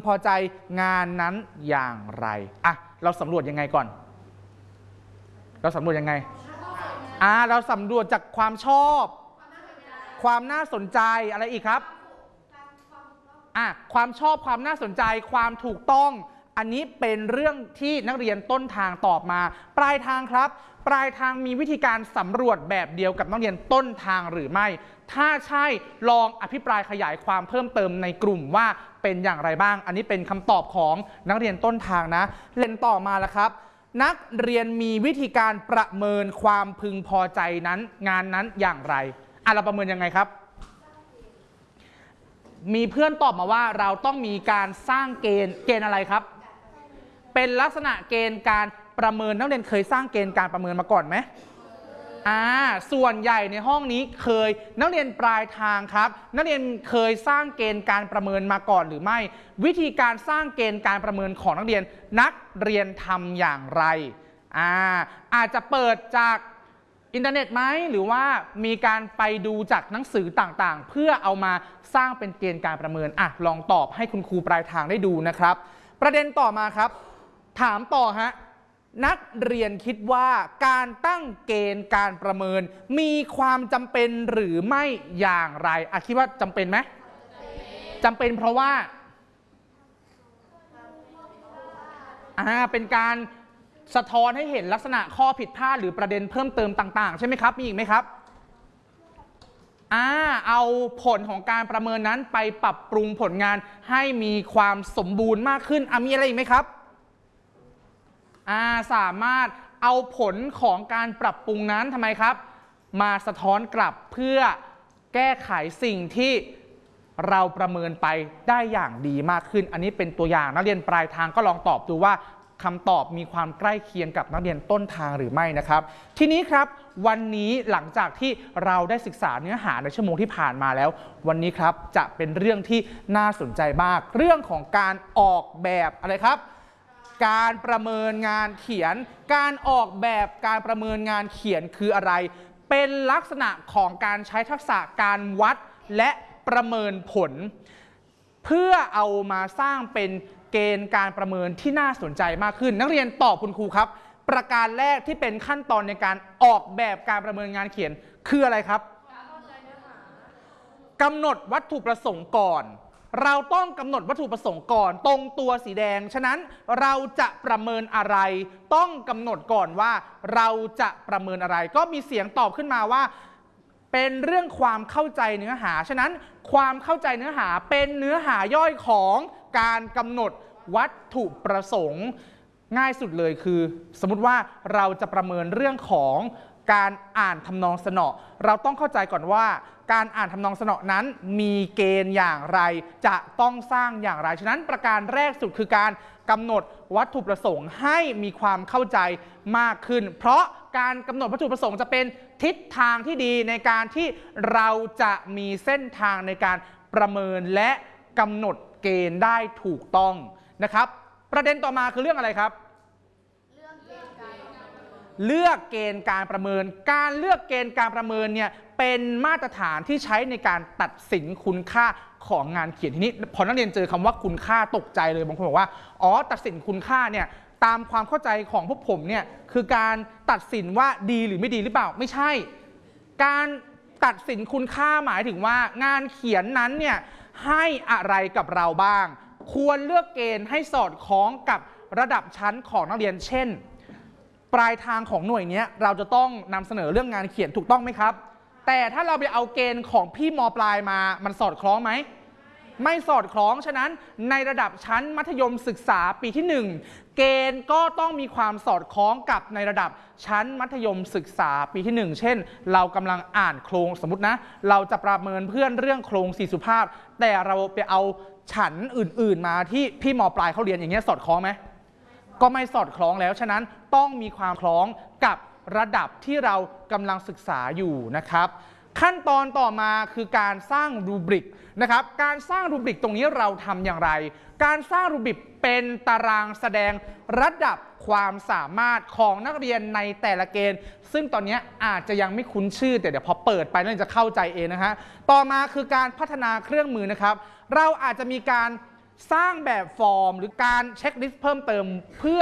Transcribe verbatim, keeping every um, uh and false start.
พอใจงานนั้นอย่างไรอ่ะเราสำรวจยังไงก่อนเราสำรวจยังไงอ่าเราสำรวจจากความชอบความน่าสนใจอะไรอีกครับอ่ะความชอบความน่าสนใจความถูกต้องอันนี้เป็นเรื่องที่นักเรียนต้นทางตอบมาปลายทางครับปลายทางมีวิธีการสำรวจแบบเดียวกับนักเรียนต้นทางหรือไม่ถ้าใช่ลองอภิปรายขยายความเพิ่มเติมในกลุ่มว่าเป็นอย่างไรบ้างอันนี้เป็นคำตอบของนักเรียนต้นทางนะเล่นต่อมาแล้วครับนักเรียนมีวิธีการประเมินความพึงพอใจนั้นงานนั้นอย่างไรอ่ะเราประเมินยังไงครับมีเพื่อนตอบมาว่าเราต้องมีการสร้างเกณฑ์เกณฑ์อะไรครับเป็นลักษณะเกณฑ์การประเมินนักเรียนเคยสร้างเกณฑ์การประเมินมาก่อนไหมอ่าส่วนใหญ่ในห้องนี้เคยนักเรียนปลายทางครับนักเรียนเคยสร้างเกณฑ์การประเมินมาก่อนหรือไม่วิธีการสร้างเกณฑ์การประเมินของนักเรียนนักเรียนทำอย่างไรอ่าอาจจะเปิดจากอินเทอร์เน็ตไหมหรือว่ามีการไปดูจากหนังสือต่างๆเพื่อเอามาสร้างเป็นเกณฑ์การประเมินอ่ะลองตอบให้คุณครูปลายทางได้ดูนะครับประเด็นต่อมาครับถามต่อฮะนักเรียนคิดว่าการตั้งเกณฑ์การประเมินมีความจำเป็นหรือไม่อย่างไรอ่ะคิดว่าจำเป็นไหมจำเป็นเพราะว่าอ่าเป็นการสะท้อนให้เห็นลักษณะข้อผิดพลาดหรือประเด็นเพิ่มเติมต่างๆใช่ไหมครับมีอีกไหมครับอ่าเอาผลของการประเมินนั้นไปปรับปรุงผลงานให้มีความสมบูรณ์มากขึ้นอ่ะมีอะไรอีกไหมครับอ่าสามารถเอาผลของการปรับปรุงนั้นทำไมครับมาสะท้อนกลับเพื่อแก้ไขสิ่งที่เราประเมินไปได้อย่างดีมากขึ้นอันนี้เป็นตัวอย่างนักเรียนปลายทางก็ลองตอบดูว่าคำตอบมีความใกล้เคียงกับนักเรียนต้นทางหรือไม่นะครับทีนี้ครับวันนี้หลังจากที่เราได้ศึกษาเนื้อหาในชั่วโมงที่ผ่านมาแล้ววันนี้ครับจะเป็นเรื่องที่น่าสนใจมากเรื่องของการออกแบบอะไรครับการประเมินงานเขียนการออกแบบการประเมินงานเขียนคืออะไรเป็นลักษณะของการใช้ทักษะการวัดและประเมินผลเพื่อเอามาสร้างเป็นเกณฑ์การประเมินที่น่าสนใจมากขึ้นนักเรียนตอบคุณครูครับประการแรกที่เป็นขั้นตอนในการออกแบบการประเมินงานเขียนคืออะไรครับกำหนดวัตถุประสงค์ก่อนเราต้องกำหนดวัตถุประสงค์ก่อนตรงตัวสีแดงฉะนั้นเราจะประเมินอะไรต้องกำหนดก่อนว่าเราจะประเมินอะไรก็มีเสียงตอบขึ้นมาว่าเป็นเรื่องความเข้าใจเนื้อหาฉะนั้นความเข้าใจเนื้อหาเป็นเนื้อหาย่อยของการกำหนดวัตถุประสงค์ง่ายสุดเลยคือสมมุติว่าเราจะประเมินเรื่องของการอ่านทำนองสนอเราต้องเข้าใจก่อนว่าการอ่านทำนองสนอนั้นมีเกณฑ์อย่างไรจะต้องสร้างอย่างไรฉะนั้นประการแรกสุดคือการกำหนดวัตถุประสงค์ให้มีความเข้าใจมากขึ้นเพราะการกำหนดวัตถุประสงค์จะเป็นทิศทางที่ดีในการที่เราจะมีเส้นทางในการประเมินและกำหนดเกณฑ์ได้ถูกต้องนะครับประเด็นต่อมาคือเรื่องอะไรครับเลือกเกณฑ์การประเมินการเลือกเกณฑ์การประเมินเนี่ยเป็นมาตรฐานที่ใช้ในการตัดสินคุณค่าของงานเขียนทีนี้พอนักเรียนเจอคำว่าคุณค่าตกใจเลยบางคนบอกว่าอ๋อตัดสินคุณค่าเนี่ยตามความเข้าใจของพวกผมเนี่ยคือการตัดสินว่าดีหรือไม่ดีหรือเปล่าไม่ใช่การตัดสินคุณค่าหมายถึงว่างานเขียนนั้นเนี่ยให้อะไรกับเราบ้างควรเลือกเกณฑ์ให้สอดคล้องกับระดับชั้นของนักเรียนเช่นปลายทางของหน่วยนี้เราจะต้องนำเสนอเรื่องงานเขียนถูกต้องไหมครับแต่ถ้าเราไปเอาเกณฑ์ของพี่ม.ปลายมามันสอดคล้องไหมไม่สอดคล้องฉะนั้นในระดับชั้นมัธยมศึกษาปีที่หนึ่งเกณฑ์ก็ต้องมีความสอดคล้องกับในระดับชั้นมัธยมศึกษาปีที่หนึ่งเช่นเรากำลังอ่านโครงสมมตินะเราจะประเมินเพื่อนเรื่องโครงสี่สุภาพแต่เราไปเอาชั้นอื่นๆมาที่พี่ม.ปลายเขาเรียนอย่างเงี้ยสอดคล้องไหมก็ไม่สอดคล้องแล้วฉะนั้นต้องมีความคล้องกับระดับที่เรากำลังศึกษาอยู่นะครับขั้นตอนต่อมาคือการสร้างรูบริกนะครับการสร้างรูบริกตรงนี้เราทำอย่างไรการสร้างรูบริกเป็นตารางแสดงระดับความสามารถของนักเรียนในแต่ละเกณฑ์ซึ่งตอนนี้อาจจะยังไม่คุ้นชื่อแต่เดี๋ยวพอเปิดไปน่าจะเข้าใจเองนะฮะต่อมาคือการพัฒนาเครื่องมือนะครับเราอาจจะมีการสร้างแบบฟอร์มหรือการเช็คลิสต์เพิ่มเติมเพื่อ